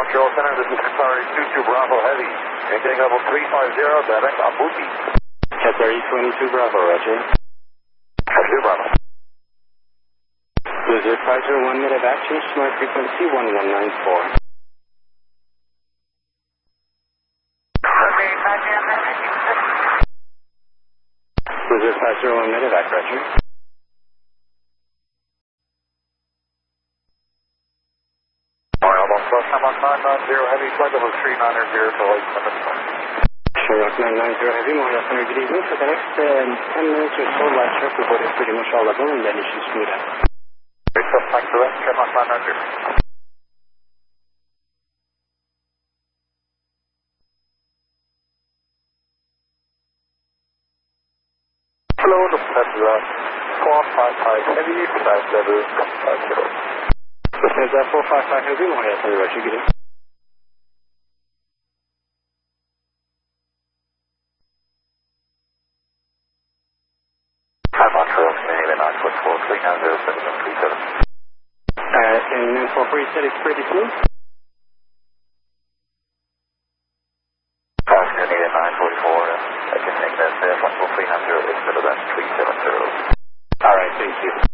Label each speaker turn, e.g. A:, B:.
A: Control Center, this is Qatari 22 Bravo Heavy. Maintaining level 350, direct Abuti.
B: Qatari 22 Bravo, roger.
A: 22 Bravo.
B: Blizzard 501 mid-evac, change smart frequency 1194. Blizzard 501 mid-evac, roger.
A: Shamrock 990 Heavy, flight level 3900 to Lake Limit.
B: Shamrock 990 Heavy, Montreal Center, good evening. For the next 10 minutes or so, light trip report is pretty much all level and then issues smooth out.
A: Great stuff, thanks for that. Shamrock 990. Hello, Lufthansa 455 Heavy, flight level 50.
B: Lufthansa 455 Heavy, Montreal Center, roger, good evening.
A: Hi, Montreal, Canadian 944, 390737.
B: And 944, you said it's pretty smooth?
A: Canadian 944, I can make that flight level 300 instead of that 370.
B: Alright, thank you.